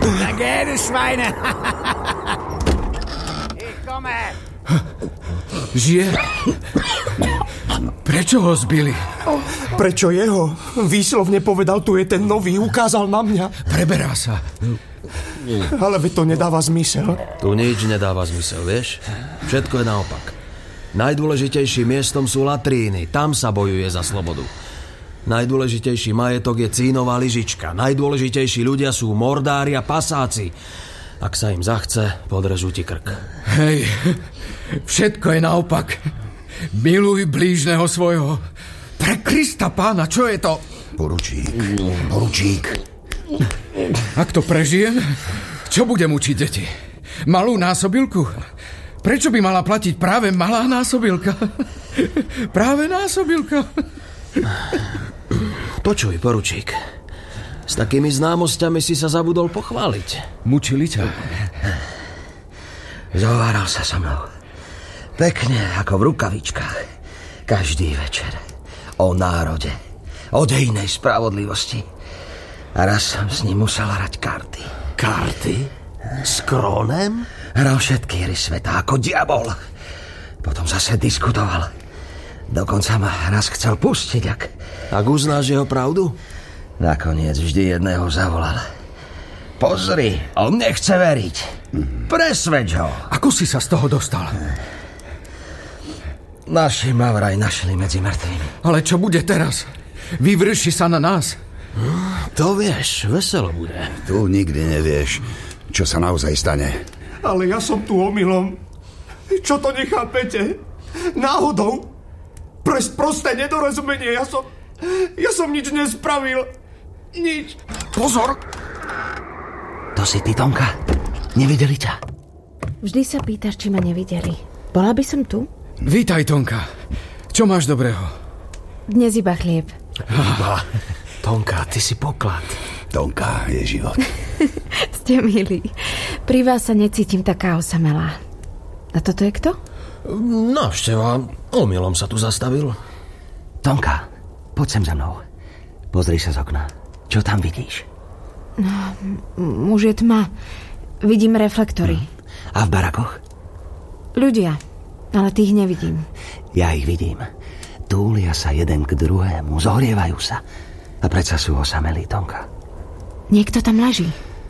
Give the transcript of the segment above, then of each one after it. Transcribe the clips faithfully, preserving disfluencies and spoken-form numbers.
Na geh, du Schweine! Ich komme! Žije? Prečo ho zbili? Prečo jeho? Výslovne povedal, tu je ten nový, ukázal na mňa. Preberá sa. Ale veď to nedáva zmysel. Tu nič nedáva zmysel, vieš? Všetko je naopak. Najdôležitejším miestom sú latríny. Tam sa bojuje za slobodu. Najdôležitejší majetok je cínová lyžička. Najdôležitejší ľudia sú mordári a pasáci. Ak sa im zachce, podrežú ti krk. Hej, všetko je naopak. Miluj blížneho svojho. Pre Krista pána, čo je to? Poručík, poručík. Ak to prežijem, čo budem učiť deti? Malú násobilku? Prečo by mala platiť práve malá násobilka? Práve násobilka. Počuj, poručík. S takými známosťami si sa zabudol pochváliť. Mučili ťa? Zováral sa so mnou. Pekne, ako v rukavičkách. Každý večer. O národe. O dejnej spravodlivosti. A raz som s ním musel hrať karty. Karty? S Krónem? Hral všetky hry sveta ako diabol. Potom zase diskutoval. Dokonca ma raz chcel pustiť, ak... Ak uznáš jeho pravdu? Nakoniec vždy jedného zavolal. Pozri, on nechce veriť. Presvedč ho. Ako si sa z toho dostal? Naši ma vraj našli medzi mŕtvými. Ale čo bude teraz? Vyvrši sa na nás. To vieš, veselo bude. Tu nikdy nevieš, čo sa naozaj stane. Ale ja som tu omylom. Čo to nechápete? Náhodou? Pre prosté nedorozumenie. Ja som... Ja som nič nespravil. Nič. Pozor! To si ty, Tonka. Nevideli ťa? Vždy sa pýtaš, či ma nevideli. Bola by som tu? Vítaj, Tonka. Čo máš dobrého? Dnes iba chlieb. Iba. Tonka, ty si poklad. Tonka je život. Ste milí. Pri vás sa necítim taká osamelá. A toto je kto? Návšteva. Omylom sa tu zastavil. Tonka, poď sem za mnou. Pozri sa z okna. Čo tam vidíš? No, už je tma. Vidím reflektory. A v barakoch? Ľudia, ale tých nevidím. Ja ich vidím. Túlia sa jeden k druhému, zohrievajú sa. A predsa sú osamelí, Tonka. Niekto tam leží.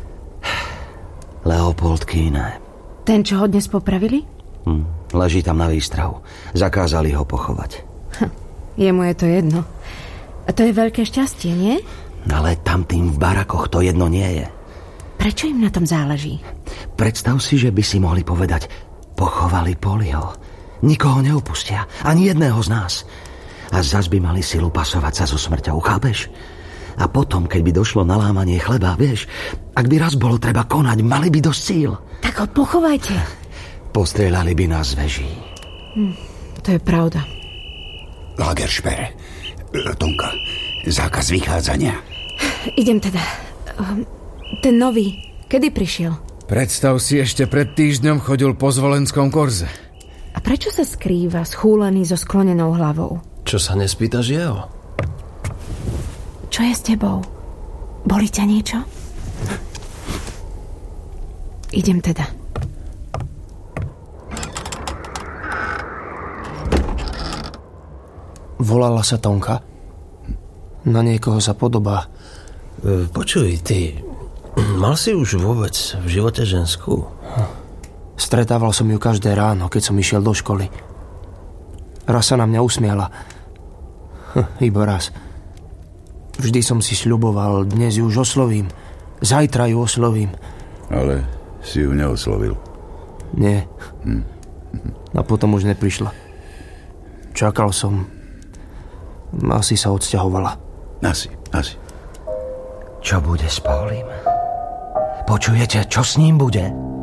Leopold Kýne. Ten, čo ho dnes popravili? Hm, leží tam na výstrahu. Zakázali ho pochovať. Hm, jemu je to jedno. A to je veľké šťastie, nie? Ale tam tým v barakoch to jedno nie je. Prečo im na tom záleží? Predstav si, že by si mohli povedať: pochovali Poliho. Nikoho neopustia, ani jedného z nás. A zas by mali silu pasovať sa so smrťou, chápeš? A potom, keď by došlo na lámanie chleba, vieš, ak by raz bolo treba konať, mali by dosť síl. Tak ho pochovajte. Postrieľali by nás z veží. Hm, to je pravda. Lagersperre. Tonka, zákaz vychádzania. Idem teda. Ten nový, kedy prišiel? Predstav si, ešte pred týždňom chodil po Zvolenskom korze. A prečo sa skrýva schúlený so sklonenou hlavou? Čo sa nespýtaš jeho? Čo je s tebou? Boli ťa niečo? Idem teda. Volala sa Tonka? Na niekoho sa podobá. Počuj, ty... Mal si už vôbec v živote ženskú? Stretával som ju každé ráno, keď som išiel do školy. Raz sa na mňa usmiala. Hm, iba raz. Vždy som si sľuboval, dnes ju už oslovím. Zajtra ju oslovím. Ale si ju neoslovil. Nie. Hm. A potom už neprišla. Čakal som. Asi sa odsťahovala. Asi, asi. Čo bude s Paulim? Počujete, čo s ním bude?